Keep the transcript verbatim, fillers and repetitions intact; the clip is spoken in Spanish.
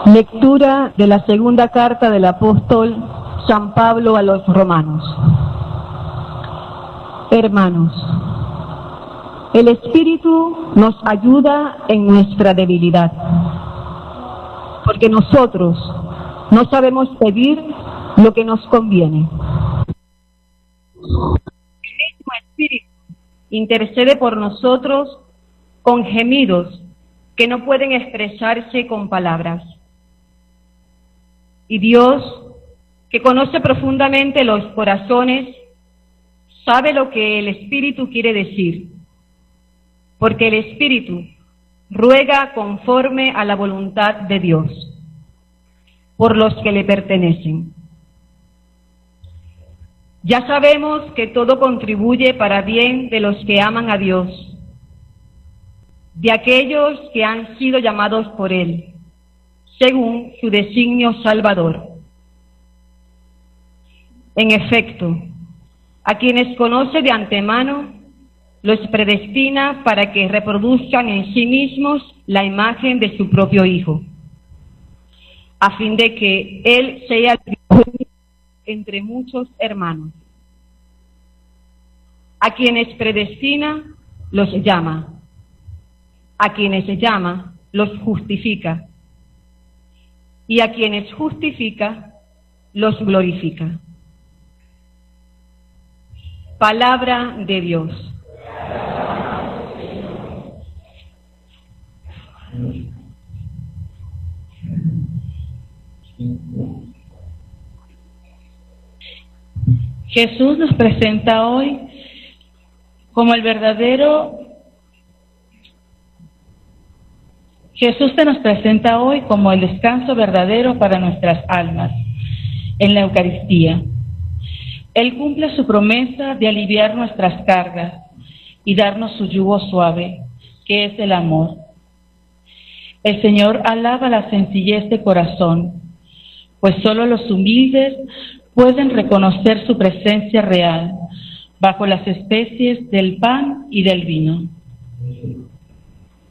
Lectura de la segunda carta del apóstol San Pablo a los romanos. Hermanos, el Espíritu nos ayuda en nuestra debilidad, porque nosotros no sabemos pedir lo que nos conviene. El mismo Espíritu intercede por nosotros con gemidos que no pueden expresarse con palabras. Y Dios, que conoce profundamente los corazones, sabe lo que el Espíritu quiere decir, porque el Espíritu ruega conforme a la voluntad de Dios, por los que le pertenecen. Ya sabemos que todo contribuye para bien de los que aman a Dios, de aquellos que han sido llamados por Él, según su designio salvador. En efecto, a quienes conoce de antemano, los predestina para que reproduzcan en sí mismos la imagen de su propio Hijo, a fin de que Él sea el primogénito entre muchos hermanos. A quienes predestina, los llama. A quienes llama, los justifica. Y a quienes justifica, los glorifica. Palabra de Dios. Jesús nos presenta hoy como el verdadero Jesús se nos presenta hoy como el descanso verdadero para nuestras almas en la Eucaristía. Él cumple su promesa de aliviar nuestras cargas y darnos su yugo suave, que es el amor. El Señor alaba la sencillez de corazón, pues solo los humildes pueden reconocer su presencia real bajo las especies del pan y del vino.